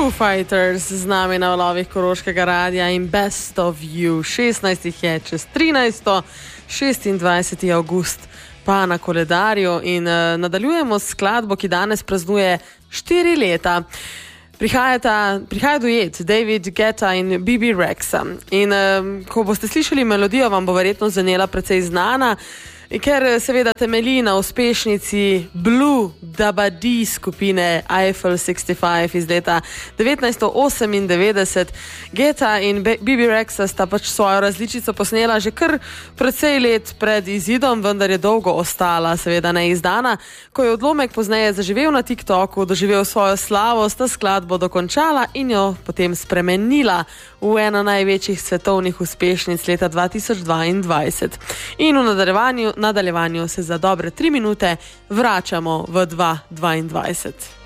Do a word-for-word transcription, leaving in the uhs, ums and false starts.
Foo Fighters z nami na valovih Koroškega radia in Best of You. šestnajst je čez trinajsto, šestindvajseti avgust pa na koledarju in uh, nadaljujemo s skladbo, ki danes praznuje štiri leta. Prihajata, prihaja duet David Guetta in B B Rexa. In uh, ko boste slišali melodijo, vam bo verjetno zvenela precej znana, ker seveda temelji na uspešnici Blue Dabadi skupine Eiffel šestdeset pet iz leta devetnajststo osemindevetdeset. Guetta in B B Rexa sta pač svojo različico posnela že kar precej let pred izidom, vendar je dolgo ostala seveda neizdana. Ko je odlomek pozneje zaživel na TikToku, doživel svojo slavo, sta skladbo dokončala in jo potem spremenila v eno največjih svetovnih uspešnic leta dva tisoč dvaindvajset. In v nadaljevanju, nadaljevanju se za dobre tri minute vračamo v dva tisoč dvaindvajset.